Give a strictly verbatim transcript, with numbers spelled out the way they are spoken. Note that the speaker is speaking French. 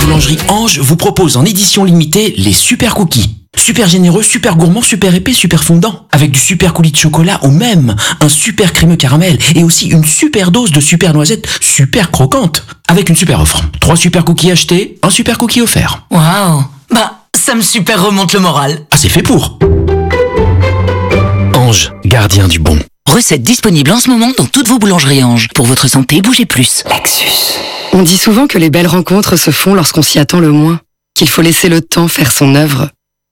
Boulangerie Ange vous propose en édition limitée les super cookies. Super généreux, super gourmand, super épais, super fondant. Avec du super coulis de chocolat ou même un super crémeux caramel et aussi une super dose de super noisettes super croquante. Avec une super offre. Trois super cookies achetés, un super cookie offert. Waouh. Bah, ça me super remonte le moral. Ah, c'est fait pour. Ange, gardien du bon. Recette disponible en ce moment dans toutes vos boulangeries Ange. Pour votre santé, bougez plus. Lexus. On dit souvent que les belles rencontres se font lorsqu'on s'y attend le moins, qu'il faut laisser le temps faire son œuvre.